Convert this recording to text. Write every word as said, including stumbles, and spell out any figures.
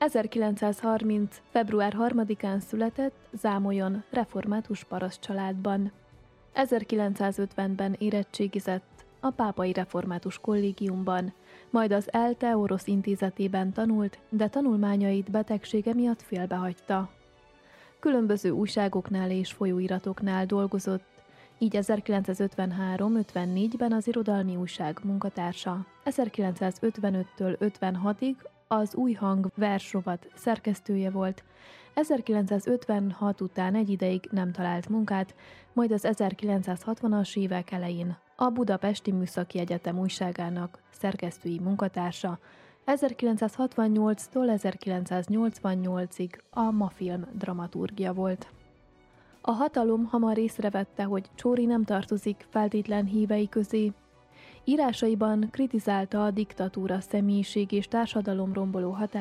ezerkilencszázharminc. február harmadikán született Zámolyon református parasztcsaládban. ezerkilencszázötvenben érettségizett a Pápai Református Kollégiumban, majd az ELTE orosz intézetében tanult, de tanulmányait betegsége miatt félbehagyta. Különböző újságoknál és folyóiratoknál dolgozott, így ezerkilencszázötvenhárom-ötvennégyben az Irodalmi Újság munkatársa, ezerkilencszázötvenöttől ötvenhatig az Új Hang versrovat szerkesztője volt, ezerkilencszázötvenhat után egy ideig nem talált munkát, majd az ezerkilencszázhatvanas évek elején a Budapesti Műszaki Egyetem újságának szerkesztői munkatársa, ezerkilencszázhatvannyolctól ezerkilencszáznyolcvannyolcig a Mafilm dramaturgja volt. A hatalom hamar észrevette, hogy Csóri nem tartozik feltétlen hívei közé. Írásaiban kritizálta a diktatúra személyiség és társadalomromboló hatását,